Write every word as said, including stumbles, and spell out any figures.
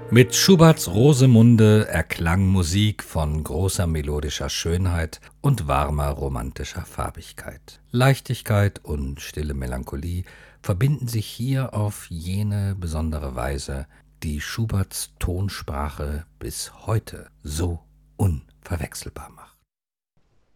Mit Schuberts Rosemunde erklang Musik von großer melodischer Schönheit und warmer romantischer Farbigkeit. Leichtigkeit und stille Melancholie verbinden sich hier auf jene besondere Weise, die Schuberts Tonsprache bis heute so unverwechselbar macht.